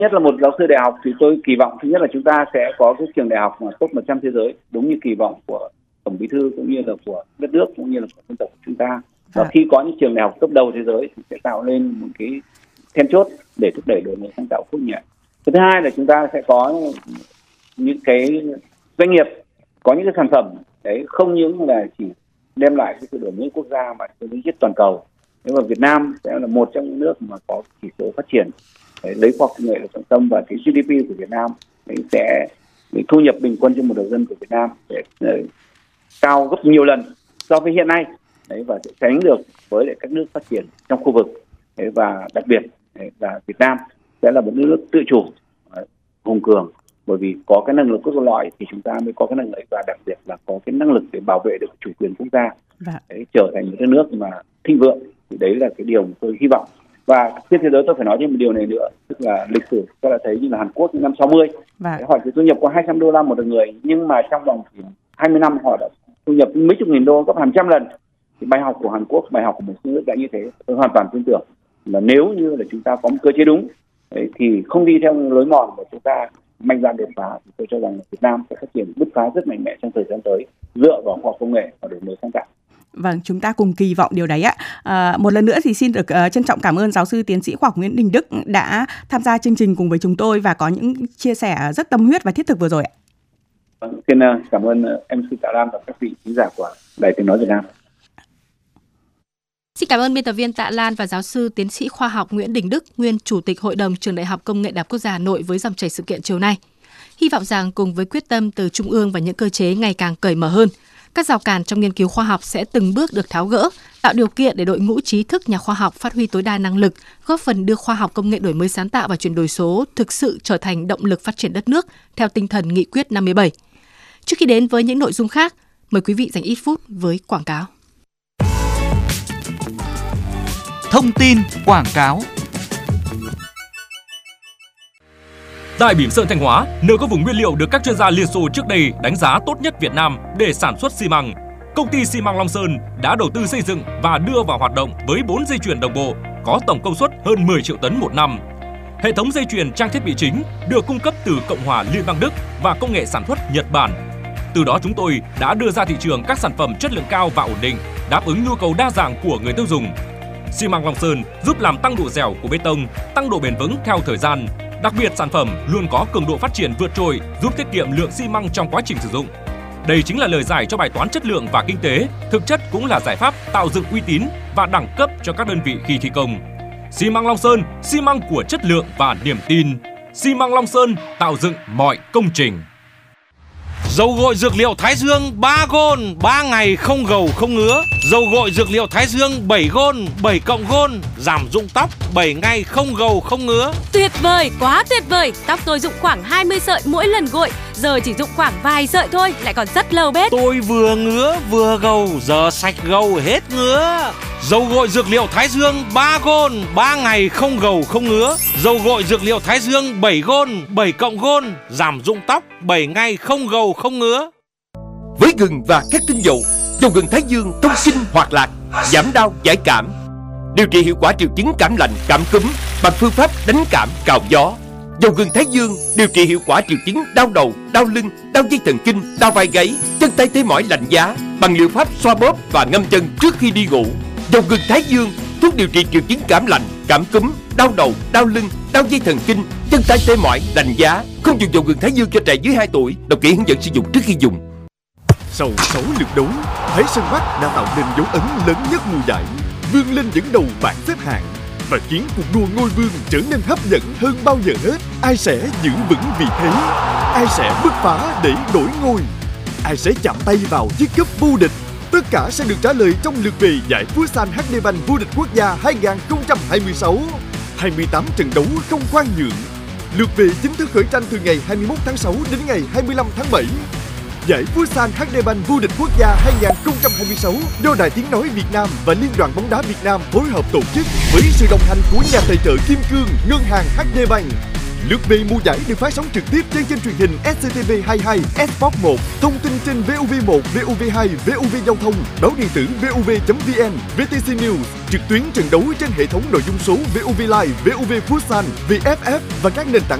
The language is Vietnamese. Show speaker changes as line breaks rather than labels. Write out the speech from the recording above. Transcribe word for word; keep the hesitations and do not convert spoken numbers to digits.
Nhất là một giáo sư đại học thì tôi kỳ vọng thứ nhất là chúng ta sẽ có cái trường đại học mà top một trăm thế giới, đúng như kỳ vọng của Tổng Bí thư cũng như là của đất nước cũng như là của dân tộc của chúng ta. Và khi có những trường đại học top đầu thế giới thì sẽ tạo lên một cái then chốt để thúc đẩy đổi mới sáng tạo công nghệ. Thứ hai là chúng ta sẽ có những cái doanh nghiệp có những cái sản phẩm đấy không những là chỉ đem lại cái sự đổi mới quốc gia mà đổi mới toàn cầu. Nhưng mà Việt Nam sẽ là một trong những nước mà có chỉ số phát triển đấy, lấy khoa học công nghệ là trọng tâm, và cái giê đê pê của Việt Nam đấy sẽ thu nhập bình quân trên một đầu dân của Việt Nam sẽ đấy, cao gấp nhiều lần so với hiện nay đấy, và sẽ sánh được với lại các nước phát triển trong khu vực đấy, và đặc biệt đấy, là Việt Nam sẽ là một nước tự chủ đấy, hùng cường, bởi vì có cái năng lực cốt lõi thì chúng ta mới có cái năng lực, và đặc biệt là có cái năng lực để bảo vệ được chủ quyền quốc gia đấy, trở thành một cái nước mà thịnh vượng. Thì đấy là cái điều mà tôi hy vọng. Và trên thế giới tôi phải nói thêm một điều này nữa, tức là lịch sử ta đã thấy như là Hàn Quốc những năm sáu mươi họ chỉ thu nhập có hai trăm đô la một người, nhưng mà trong vòng hai mươi năm họ đã thu nhập mấy chục nghìn đô, gấp hàng trăm lần. Thì bài học của Hàn Quốc, bài học của một số nước đã như thế, tôi hoàn toàn tin tưởng là nếu như là chúng ta có một cơ chế đúng đấy, thì không đi theo lối mòn của chúng ta mạnh dạn đột phá, thì tôi cho rằng Việt Nam sẽ phát triển bứt phá rất mạnh mẽ trong thời gian tới dựa vào khoa học công nghệ và đổi mới sáng tạo.
Vâng, chúng ta cùng kỳ vọng điều đấy ạ. À, một lần nữa thì xin được uh, trân trọng cảm ơn giáo sư tiến sĩ khoa học Nguyễn Đình Đức đã tham gia chương trình cùng với chúng tôi và có những chia sẻ rất tâm huyết và thiết thực vừa rồi ạ.
Vâng, xin cảm ơn em xê Tạ Lan và các vị khán giả của Đài Tiếng nói Việt Nam.
Xin cảm ơn biên tập viên Tạ Lan và giáo sư tiến sĩ khoa học Nguyễn Đình Đức, nguyên Chủ tịch Hội đồng Trường Đại học Công nghệ Đại học Quốc gia Hà Nội với dòng chảy sự kiện chiều nay. Hy vọng rằng cùng với quyết tâm từ Trung ương và những cơ chế ngày càng cởi mở hơn, các rào cản trong nghiên cứu khoa học sẽ từng bước được tháo gỡ, tạo điều kiện để đội ngũ trí thức nhà khoa học phát huy tối đa năng lực, góp phần đưa khoa học công nghệ đổi mới sáng tạo và chuyển đổi số thực sự trở thành động lực phát triển đất nước theo tinh thần nghị quyết năm mươi bảy. Trước khi đến với những nội dung khác, mời quý vị dành ít phút với quảng cáo.
Thông tin quảng cáo.
Tại Bỉm Sơn Thanh Hóa, nơi có vùng nguyên liệu được các chuyên gia Liên Xô trước đây đánh giá tốt nhất Việt Nam để sản xuất xi măng, công ty xi măng Long Sơn đã đầu tư xây dựng và đưa vào hoạt động với bốn dây chuyền đồng bộ có tổng công suất hơn mười triệu tấn một năm. Hệ thống dây chuyền trang thiết bị chính được cung cấp từ Cộng hòa Liên bang Đức và công nghệ sản xuất Nhật Bản. Từ đó chúng tôi đã đưa ra thị trường các sản phẩm chất lượng cao và ổn định, đáp ứng nhu cầu đa dạng của người tiêu dùng. Xi măng Long Sơn giúp làm tăng độ dẻo của bê tông, tăng độ bền vững theo thời gian. Đặc biệt, sản phẩm luôn có cường độ phát triển vượt trội, giúp tiết kiệm lượng xi măng trong quá trình sử dụng. Đây chính là lời giải cho bài toán chất lượng và kinh tế, thực chất cũng là giải pháp tạo dựng uy tín và đẳng cấp cho các đơn vị khi thi công. Xi măng Long Sơn, xi măng của chất lượng và niềm tin. Xi măng Long Sơn tạo dựng mọi công trình.
Dầu gội dược liệu Thái Dương ba gôn, ba ngày không gầu không ngứa. Dầu gội dược liệu Thái Dương bảy gôn, bảy cộng gôn, giảm rụng tóc, bảy ngày không gầu không ngứa.
Tuyệt vời, quá tuyệt vời. Tóc tôi rụng khoảng hai mươi sợi mỗi lần gội, giờ chỉ rụng khoảng vài sợi thôi, lại còn rất lâu bết.
Tôi vừa ngứa vừa gầu, giờ sạch gầu hết ngứa. Dầu gội dược liệu Thái Dương ba gôn, ba ngày không gầu không ngứa. Dầu gội dược liệu Thái Dương bảy gôn, bảy cộng gôn, giảm rụng tóc, bảy ngày không gầu không ngứa.
Với gừng và các tinh dầu, dầu gừng Thái Dương thông kinh hoạt lạc, giảm đau giải cảm, điều trị hiệu quả triệu chứng cảm lạnh, cảm cúm bằng phương pháp đánh cảm cào gió. Dầu gừng Thái Dương điều trị hiệu quả triệu chứng đau đầu, đau lưng, đau dây thần kinh, đau vai gáy, chân tay tê mỏi lạnh giá bằng liệu pháp xoa bóp và ngâm chân trước khi đi ngủ. Dầu gừng Thái Dương thuốc điều trị triệu chứng cảm lạnh, cảm cúm, đau đầu, đau lưng, đau dây thần kinh, chân tay tê mỏi, lạnh giá. Không dùng dầu gừng Thái Dương cho trẻ dưới hai tuổi. Đọc kỹ hướng dẫn sử dụng trước khi dùng.
Sau sáu lượt đấu, Thái Sơn Bắc đã tạo nên dấu ấn lớn nhất mùa giải, vươn lên dẫn đầu bảng xếp hạng và khiến cuộc đua ngôi vương trở nên hấp dẫn hơn bao giờ hết. Ai sẽ giữ vững vị thế? Ai sẽ bứt phá để đổi ngôi? Ai sẽ chạm tay vào chiếc cúp vô địch? Tất cả sẽ được trả lời trong lượt về giải Futsal hát đê Bank vô địch quốc gia hai không hai sáu. hai mươi tám trận đấu không khoan nhượng. Lượt về chính thức khởi tranh từ ngày hai mươi mốt tháng sáu đến ngày hai mươi lăm tháng bảy. Giải Futsal hát đê Bank vô địch quốc gia hai không hai sáu do Đài Tiếng nói Việt Nam và Liên đoàn bóng đá Việt Nam phối hợp tổ chức với sự đồng hành của nhà tài trợ kim cương Ngân hàng hát đê Bank. Lượt về mùa giải được phát sóng trực tiếp trên kênh truyền hình ét xê tê vê hai mươi hai, Sport một. Thông tin trên vê o vê một, vê o vê hai, vê o vê Giao thông, báo điện tử vê o vê chấm vê en, vê tê xê News, trực tuyến trận đấu trên hệ thống nội dung số vê o vê Live, vê o vê Futsal, vê ép ép và các nền tảng